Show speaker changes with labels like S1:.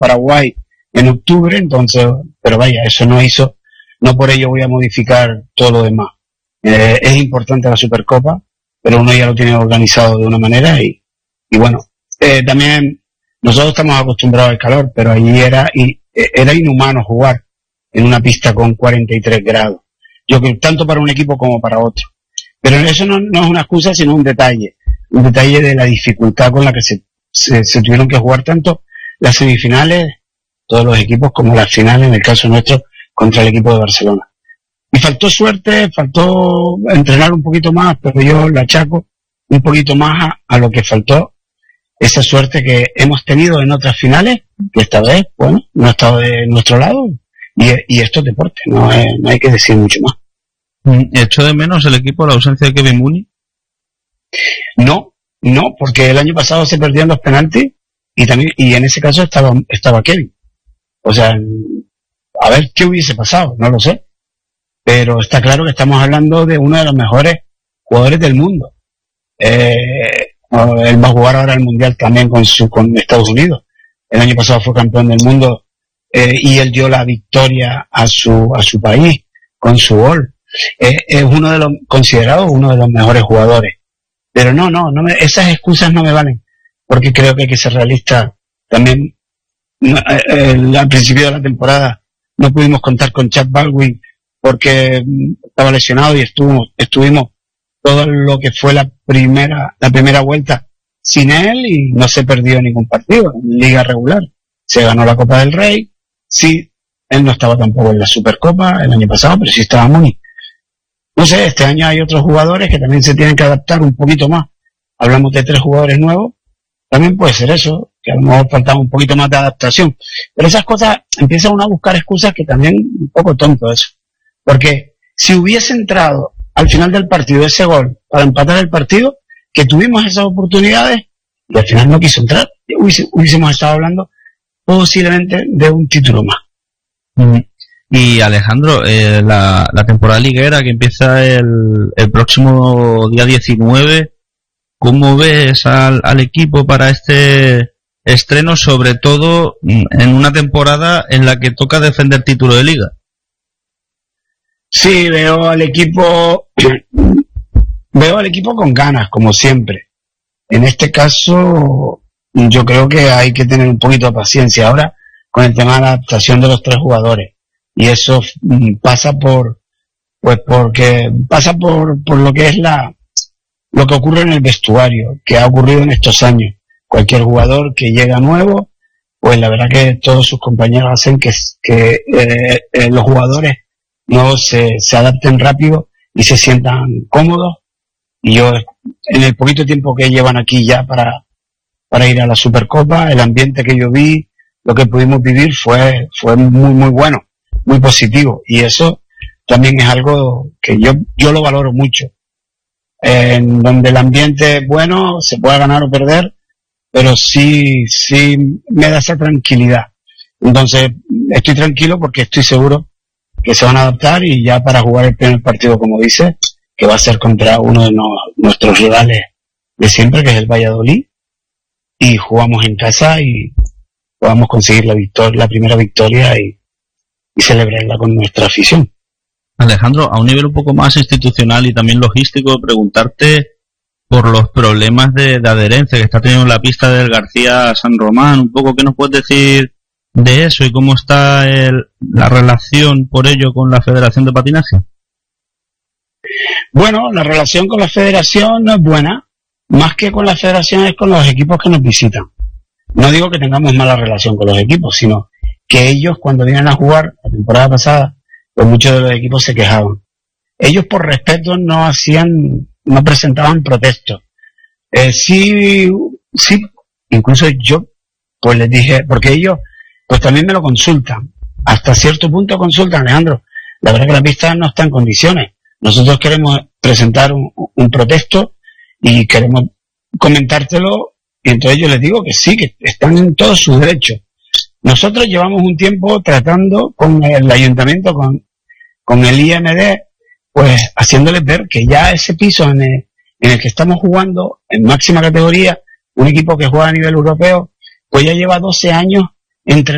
S1: Paraguay en octubre, entonces, pero vaya, eso no por ello voy a modificar todo lo demás. Es importante la Supercopa, pero uno ya lo tiene organizado de una manera y bueno, también nosotros estamos acostumbrados al calor, pero allí era inhumano jugar en una pista con 43 grados. Yo creo tanto para un equipo como para otro. Pero eso no es una excusa, sino un detalle de la dificultad con la que se tuvieron que jugar tanto las semifinales, todos los equipos, como las finales, en el caso nuestro, contra el equipo de Barcelona. Y faltó suerte, faltó entrenar un poquito más, pero yo le achaco un poquito más a lo que faltó, esa suerte que hemos tenido en otras finales, que esta vez, bueno, no ha estado de nuestro lado, y esto es deporte, no hay que decir mucho más.
S2: ¿Echó de menos el equipo la ausencia de Kevin Mooney?
S1: No, porque el año pasado se perdían los penaltis y en ese caso estaba Kevin. O sea, a ver qué hubiese pasado, no lo sé. Pero está claro que estamos hablando de uno de los mejores jugadores del mundo. Él va a jugar ahora el Mundial también con Estados Unidos. El año pasado fue campeón del mundo y él dio la victoria a su país con su gol. Es considerado uno de los mejores jugadores. Pero esas excusas no me valen, porque creo que hay que ser realista. También al principio de la temporada no pudimos contar con Chad Baldwin porque estaba lesionado y estuvimos todo lo que fue la primera vuelta sin él y no se perdió ningún partido en liga regular. Se ganó la Copa del Rey, sí, él no estaba tampoco en la Supercopa el año pasado, pero sí estaba Mooney. No sé, este año hay otros jugadores que también se tienen que adaptar un poquito más. Hablamos de 3 jugadores nuevos, también puede ser eso, que a lo mejor faltaba un poquito más de adaptación. Pero esas cosas, empieza uno a buscar excusas que también un poco tonto eso. Porque si hubiese entrado al final del partido ese gol para empatar el partido, que tuvimos esas oportunidades y al final no quiso entrar, hubiésemos estado hablando posiblemente de un título más.
S2: Y Alejandro, la temporada liguera que empieza el próximo día 19, ¿cómo ves al equipo para este estreno, sobre todo en una temporada en la que toca defender título de liga?
S1: Sí, veo al equipo con ganas, como siempre. En este caso, yo creo que hay que tener un poquito de paciencia ahora con el tema de la adaptación de los 3 jugadores. Y eso pasa por lo que es lo que ocurre en el vestuario, que ha ocurrido en estos años. Cualquier jugador que llega nuevo, pues la verdad que todos sus compañeros hacen que los jugadores no se adapten rápido y se sientan cómodos. Y yo, en el poquito tiempo que llevan aquí ya para ir a la Supercopa, el ambiente que yo vi, lo que pudimos vivir fue muy, muy bueno, muy positivo. Y eso también es algo que yo lo valoro mucho. En donde el ambiente es bueno, se puede ganar o perder, pero sí me da esa tranquilidad. Entonces, estoy tranquilo porque estoy seguro que se van a adaptar y ya para jugar el primer partido, como dice, que va a ser contra uno de nuestros rivales de siempre, que es el Valladolid, y jugamos en casa y podamos conseguir la primera victoria y celebrarla con nuestra afición.
S2: Alejandro, a un nivel un poco más institucional y también logístico, preguntarte por los problemas de adherencia que está teniendo la pista del García San Román, un poco qué nos puedes decir de eso y cómo está la relación por ello con la Federación de Patinaje.
S1: Bueno, la relación con la Federación no es buena, más que con la Federación es con los equipos que nos visitan. No digo que tengamos mala relación con los equipos, sino que ellos cuando vienen a jugar la temporada pasada, pues muchos de los equipos se quejaban. Ellos por respeto no presentaban protestos. Sí, incluso yo pues les dije, porque ellos pues también me lo consultan. Hasta cierto punto consultan, Alejandro. La verdad que la pista no está en condiciones. Nosotros queremos presentar un protesto y queremos comentártelo, y entonces yo les digo que sí, que están en todos sus derechos. Nosotros llevamos un tiempo tratando con el ayuntamiento, con el IND, pues haciéndoles ver que ya ese piso en el que estamos jugando en máxima categoría, un equipo que juega a nivel europeo, pues ya lleva 12 años entrenando